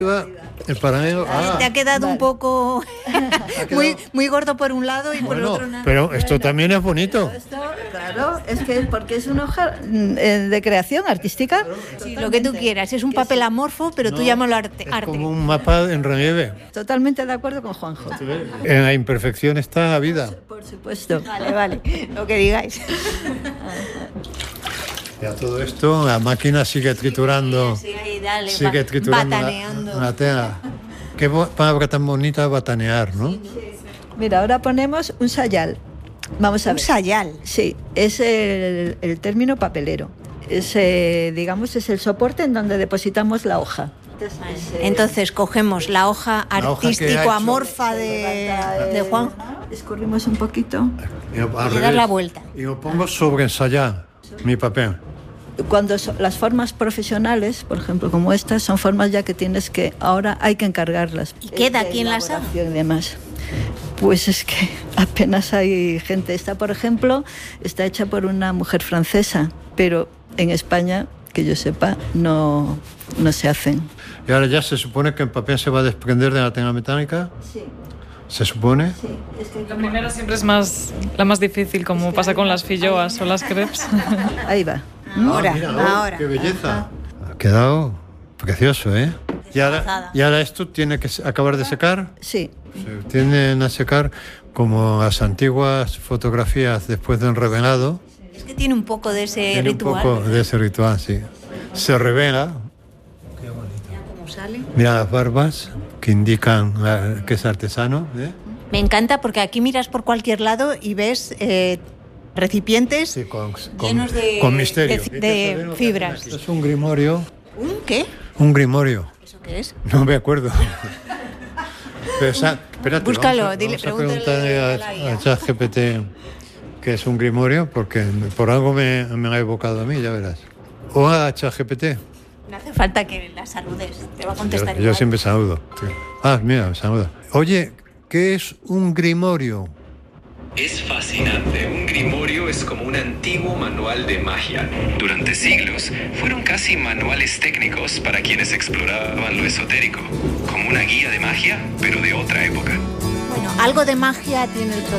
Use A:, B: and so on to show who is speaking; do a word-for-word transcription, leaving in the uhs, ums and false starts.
A: El paneo.
B: Ah, te ha quedado vale. un poco quedado... muy, muy gordo por un lado y bueno, por el otro nada.
A: Pero esto bueno, también es bonito.
C: Esto, claro, es que porque es una hoja de creación artística.
B: Sí, lo que tú quieras, es un papel sí. amorfo, pero no, tú llámalo arte.
A: Es como un mapa en relieve.
C: Totalmente de acuerdo con Juanjo.
A: En la imperfección está la vida.
C: Por supuesto.
B: Vale, vale, lo que digáis.
A: Ya todo esto, la máquina sigue triturando,
B: sí, sí, dale,
A: sigue triturando
B: bataneando.
A: La, la tela. Qué palabra tan bonita, batanear, ¿no?
C: Sí, sí. Mira, ahora ponemos un sayal. Vamos a
B: un
C: ver.
B: sayal.
C: Sí, es el, el término papelero. Es, eh, digamos, es el soporte en donde depositamos la hoja.
B: Entonces, eh, Entonces cogemos la hoja artístico-amorfa de, de Juan.
C: Escurrimos un poquito.
B: Y, y dar la vuelta.
A: Y lo pongo sobre ensayar, mi papel.
C: Cuando so, las formas profesionales, por ejemplo, como estas, son formas ya que tienes que, ahora hay que encargarlas.
B: ¿Y queda aquí en la sala?
C: Y demás. Pues es que apenas hay gente. Esta, por ejemplo, está hecha por una mujer francesa, pero en España, que yo sepa, no, no se hacen.
A: ¿Y ahora ya se supone que el papel se va a desprender de la tela metálica?
C: Sí.
A: ¿Se supone?
C: Sí. Es que
D: la primera siempre es más, la más difícil, como es que pasa con las filloas o las crepes.
C: Ahí va.
B: Ahora,
A: ah, mira, oh,
B: ahora.
A: ¡Qué belleza! Ajá. Ha quedado precioso, ¿eh? ¿Y ahora, ¿Y ahora esto tiene que acabar de secar?
C: Sí.
A: Se tienden a secar como las antiguas fotografías después de un revelado.
B: Es que tiene un poco de ese
A: tiene
B: ritual.
A: Un poco de ese ritual, sí. Se revela.
B: Qué bonito. Mira cómo sale.
A: Mira las barbas que indican la, que es artesano, ¿eh?
B: Me encanta porque aquí miras por cualquier lado y ves eh, recipientes
A: sí, con, con,
B: llenos de,
A: con misterio.
B: de, de fibras.
A: Esto es un grimorio.
B: ¿Un qué?
A: Un grimorio.
B: ¿Eso qué es?
A: No me acuerdo. Pero, esa, espérate,
B: búscalo,
A: vamos a,
B: dile,
A: vamos a preguntarle a, a ChatGPT qué es un grimorio, porque por algo me, me ha evocado a mí, ya verás. O a ChatGPT.
B: No hace falta que la saludes, te va a contestar
A: Yo,
B: igual.
A: yo siempre saludo. Sí. Ah, mira, me saluda. Oye, ¿qué es un grimorio?
E: Es fascinante. Un grimorio es como un antiguo manual de magia. Durante siglos fueron casi manuales técnicos para quienes exploraban lo esotérico, como una guía de magia, pero de otra época.
B: Bueno, algo de magia tiene el producto.